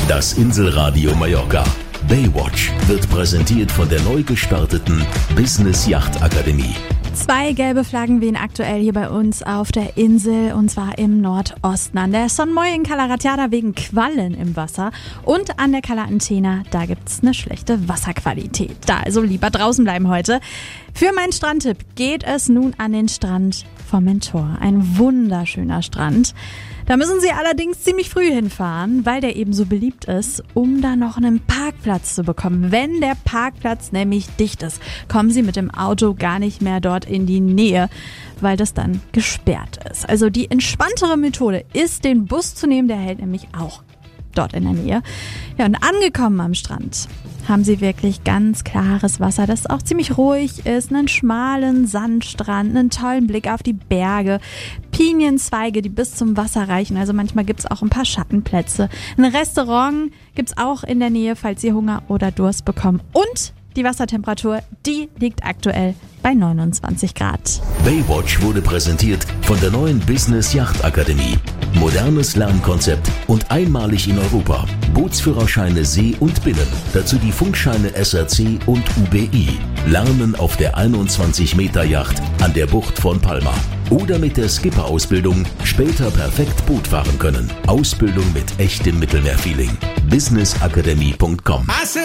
Das Inselradio Mallorca. Baywatch wird präsentiert von der neu gestarteten Business Yacht Akademie. 2 gelbe Flaggen wehen aktuell hier bei uns auf der Insel, und zwar im Nordosten. An der Son Moy in Cala Ratjada wegen Quallen im Wasser und an der Cala Antena, da gibt's eine schlechte Wasserqualität. Da also lieber draußen bleiben heute. Für meinen Strandtipp geht es nun an den Strand Formentor. Ein wunderschöner Strand. Da müssen Sie allerdings ziemlich früh hinfahren, weil der eben so beliebt ist, um da noch einen Parkplatz zu bekommen. Wenn der Parkplatz nämlich dicht ist, kommen Sie mit dem Auto gar nicht mehr dort in die Nähe, weil das dann gesperrt ist. Also die entspanntere Methode ist, den Bus zu nehmen, der hält nämlich auch dort in der Nähe. Ja, und angekommen am Strand haben Sie wirklich ganz klares Wasser, das auch ziemlich ruhig ist, einen schmalen Sandstrand, einen tollen Blick auf die Berge, Pinienzweige, die bis zum Wasser reichen, also manchmal gibt es auch ein paar Schattenplätze. Ein Restaurant gibt es auch in der Nähe, falls Sie Hunger oder Durst bekommen, und die Wassertemperatur, die liegt aktuell bei 29 Grad. Baywatch wurde präsentiert von der neuen Business Yacht Akademie. Modernes Lernkonzept und einmalig in Europa. Bootsführerscheine See und Binnen. Dazu die Funkscheine SRC und UBI. Lernen auf der 21-Meter-Yacht an der Bucht von Palma. Oder mit der Skipper-Ausbildung später perfekt Boot fahren können. Ausbildung mit echtem Mittelmeerfeeling. businessakademie.com